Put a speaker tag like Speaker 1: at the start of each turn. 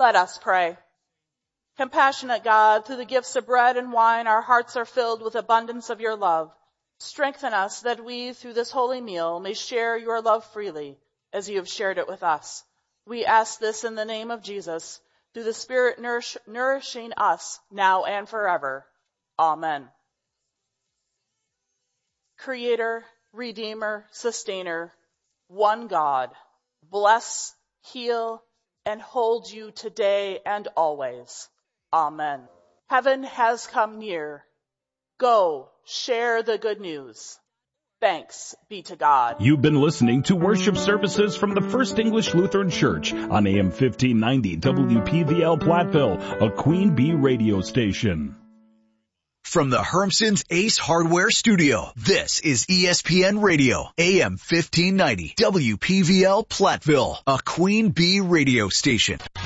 Speaker 1: Let us pray. Compassionate God, through the gifts of bread and wine, our hearts are filled with abundance of your love. Strengthen us that we, through this holy meal, may share your love freely, as you have shared it with us. We ask this in the name of Jesus, through the Spirit nourishing us now and forever. Amen. Creator, Redeemer, Sustainer, one God, bless, heal, and hold you today and always. Amen. Heaven has come near. Go, share the good news. Thanks be to God.
Speaker 2: You've been listening to worship services from the First English Lutheran Church on AM 1590 WPVL Platteville, a Queen Bee radio station.
Speaker 3: From the Hermson's Ace Hardware Studio, this is ESPN Radio, AM 1590 WPVL Platteville, a Queen Bee radio station.